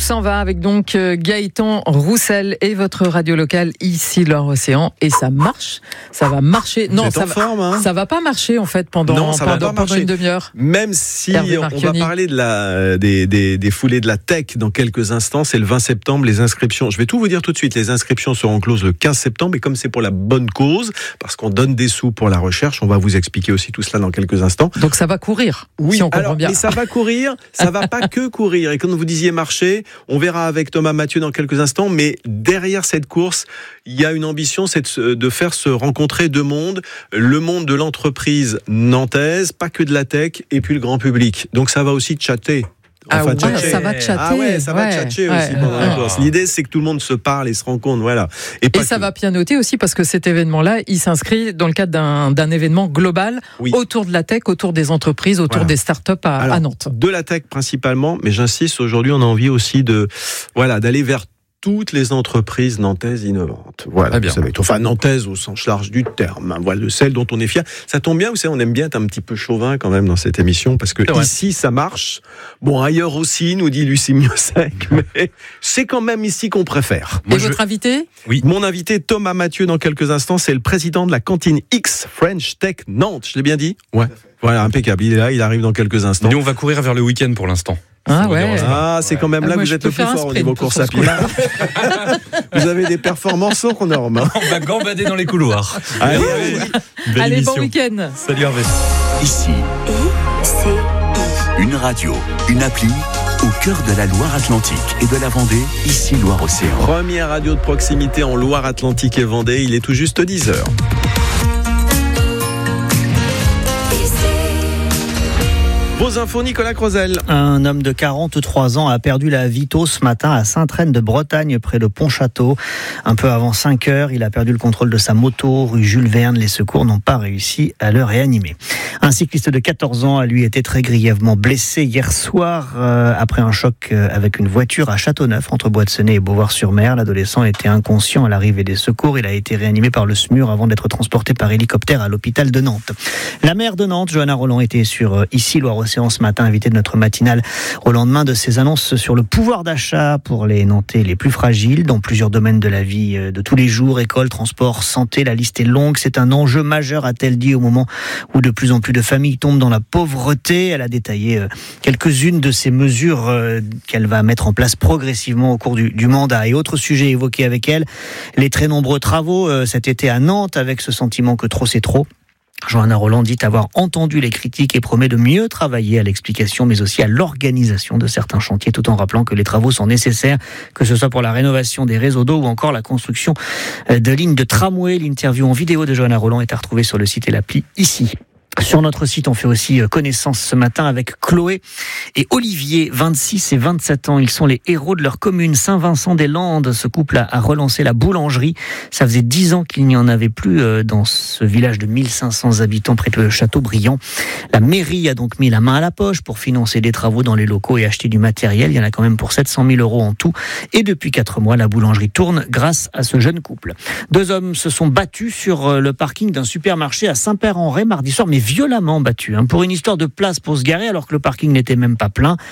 s'en va avec donc Gaëtan Roussel et votre radio locale ici Loire-Océan, et ça marche, ça va marcher. Non, ça va pas marcher en fait pendant une demi-heure. Même si on va parler des foulées de la tech dans quelques instants, c'est le 20 septembre, les inscriptions. Je vais tout vous dire tout de suite, les inscriptions seront closes le 15 septembre, et comme c'est pour la bonne cause, parce qu'on donne des sous pour la recherche, on va vous expliquer aussi tout cela dans quelques instants. Donc ça va courir. Oui, si on comprend bien. Mais ça va courir, ça va pas que courir. Et quand vous disiez marcher, on verra avec Thomas Mathieu dans quelques instants, mais derrière cette course, il y a une ambition, c'est de faire se rencontrer deux mondes, le monde de l'entreprise nantaise, pas que de la tech, et puis le grand public. Donc ça va aussi chatter. Ça va chatter. Ça va chatter aussi pendant la course. L'idée, c'est que tout le monde se parle et se rencontre, voilà. Et ça va pianoter aussi, parce que cet événement-là, il s'inscrit dans le cadre d'un événement global autour de la tech, autour des entreprises, autour des startups à Nantes. De la tech principalement, mais j'insiste, aujourd'hui, on a envie aussi d'aller vers toutes les entreprises nantaises innovantes. Voilà, vous savez, enfin nantaises au sens large du terme, voilà, de celles dont on est fier. Ça tombe bien, vous savez, on aime bien être un petit peu chauvin quand même dans cette émission, parce que ici ça marche. Bon, ailleurs aussi, nous dit Lucie Miosec, mais c'est quand même ici qu'on préfère. Et votre invité ? Oui. Mon invité, Thomas Mathieu, dans quelques instants, c'est le président de la cantine X French Tech Nantes. Je l'ai bien dit ? Ouais. Voilà, impeccable. Il est là, il arrive dans quelques instants. Nous, on va courir vers le week-end pour l'instant. C'est quand même là que vous êtes le plus fort au niveau course à pied. Vous avez des performances hors normes. On va gambader dans les couloirs. Allez, bon week-end. Salut Hervé. Ici, une radio, une appli au cœur de la Loire-Atlantique et de la Vendée, ici Loire-Océan. Première radio de proximité en Loire-Atlantique et Vendée, il est tout juste 10h. Vos infos, Nicolas Crozel. Un homme de 43 ans a perdu la vie tôt ce matin à Sainte-Reine-de-Bretagne, près de Pontchâteau. Un peu avant 5 heures, il a perdu le contrôle de sa moto, rue Jules Verne. Les secours n'ont pas réussi à le réanimer. Un cycliste de 14 ans a lui été très grièvement blessé hier soir après un choc avec une voiture à Châteauneuf, entre Bois-de-Senez et Beauvoir-sur-Mer. L'adolescent était inconscient à l'arrivée des secours. Il a été réanimé par le SMUR avant d'être transporté par hélicoptère à l'hôpital de Nantes. La maire de Nantes, Johanna Rolland, était sur ici Loire-Océan ce matin, invitée de notre matinale au lendemain de ces annonces sur le pouvoir d'achat pour les Nantais les plus fragiles dans plusieurs domaines de la vie de tous les jours, école, transport, santé. La liste est longue. C'est un enjeu majeur, a-t-elle dit, au moment où de plus en plus de familles tombent dans la pauvreté. Elle a détaillé quelques-unes de ces mesures qu'elle va mettre en place progressivement au cours du mandat. Et autre sujet évoqué avec elle, les très nombreux travaux cet été à Nantes, avec ce sentiment que trop c'est trop. Johanna Rolland dit avoir entendu les critiques et promet de mieux travailler à l'explication, mais aussi à l'organisation de certains chantiers, tout en rappelant que les travaux sont nécessaires, que ce soit pour la rénovation des réseaux d'eau ou encore la construction de lignes de tramway. L'interview en vidéo de Johanna Rolland est à retrouver sur le site et l'appli ici. Sur notre site, on fait aussi connaissance ce matin avec Chloé et Olivier, 26 et 27 ans. Ils sont les héros de leur commune, Saint-Vincent-des-Landes. Ce couple a relancé la boulangerie. Ça faisait 10 ans qu'il n'y en avait plus dans ce village de 1500 habitants près de Châteaubriand. La mairie a donc mis la main à la poche pour financer des travaux dans les locaux et acheter du matériel. Il y en a quand même pour 700 000 € en tout. Et depuis 4 mois, la boulangerie tourne grâce à ce jeune couple. 2 hommes se sont battus sur le parking d'un supermarché à Saint-Père-en-Retz mardi soir, mais violemment battus, pour une histoire de place pour se garer alors que le parking n'était même pas plein.